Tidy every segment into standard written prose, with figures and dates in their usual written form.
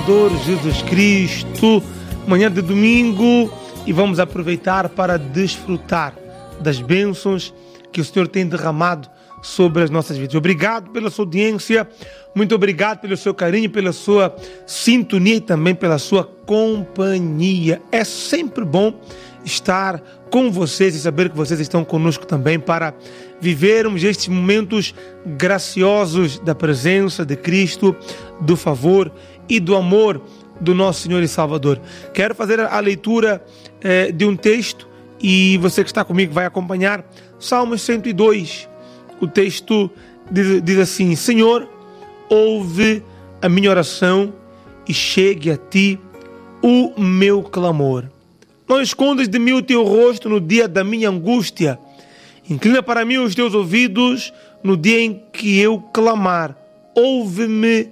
Salvador Jesus Cristo, manhã de domingo, e vamos aproveitar para desfrutar das bênçãos que o Senhor tem derramado sobre as nossas vidas. Obrigado pela sua audiência, muito obrigado pelo seu carinho, pela sua sintonia e também pela sua companhia. É sempre bom estar com vocês e saber que vocês estão conosco também para vivermos estes momentos graciosos da presença de Cristo, do favor e do amor do nosso Senhor e Salvador. Quero fazer a leitura de um texto e você que está comigo vai acompanhar. Salmos 102. O texto diz assim: Senhor, ouve a minha oração e chegue a ti o meu clamor. Não escondas de mim o teu rosto no dia da minha angústia. Inclina para mim os teus ouvidos no dia em que eu clamar. Ouve-me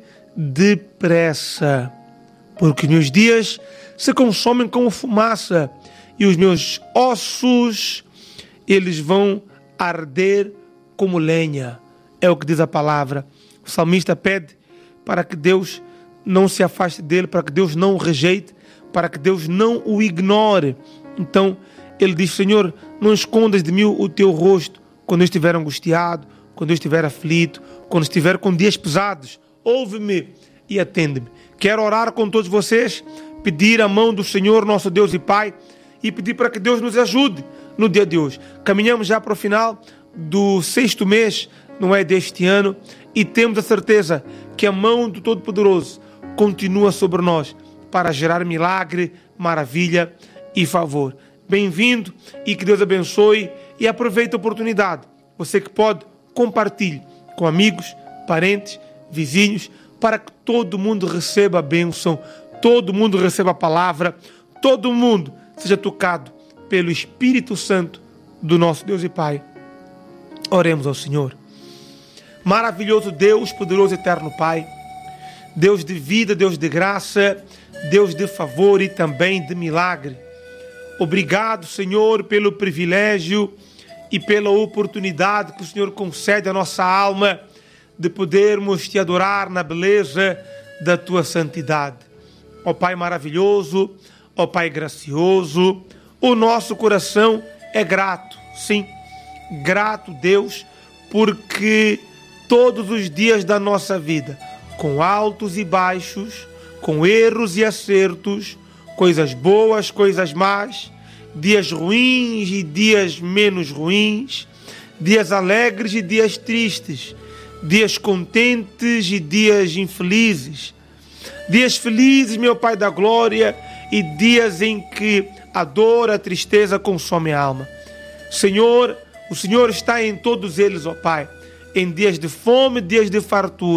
depressa, porque meus dias se consomem como fumaça e os meus ossos, eles vão arder como lenha. É o que diz a palavra. O salmista pede para que Deus não se afaste dele, para que Deus não o rejeite, para que Deus não o ignore. Então ele diz: Senhor, não escondas de mim o teu rosto quando eu estiver angustiado, quando eu estiver aflito, quando estiver com dias pesados. Ouve-me e atende-me. Quero orar com todos vocês, pedir a mão do Senhor, nosso Deus e Pai, e pedir para que Deus nos ajude no dia de hoje. Caminhamos já para o final do 6º mês, não é, deste ano, e temos a certeza que a mão do Todo-Poderoso continua sobre nós para gerar milagre, maravilha e favor. Bem-vindo e que Deus abençoe, e aproveite a oportunidade. Você que pode, compartilhe com amigos, parentes, vizinhos, para que todo mundo receba a bênção, todo mundo receba a palavra, todo mundo seja tocado pelo Espírito Santo do nosso Deus e Pai. Oremos ao Senhor. Maravilhoso Deus, poderoso eterno Pai, Deus de vida, Deus de graça, Deus de favor e também de milagre. Obrigado, Senhor, pelo privilégio e pela oportunidade que o Senhor concede à nossa alma de podermos Te adorar na beleza da Tua santidade. Ó Pai maravilhoso, ó Pai gracioso, o nosso coração é grato, sim, grato, Deus, porque todos os dias da nossa vida, com altos e baixos, com erros e acertos, coisas boas, coisas más, dias ruins e dias menos ruins, dias alegres e dias tristes, dias contentes e dias infelizes, dias felizes, meu Pai da glória, e dias em que a dor, a tristeza consome a alma. Senhor, o Senhor está em todos eles, ó Pai, em dias de fome, dias de fartura,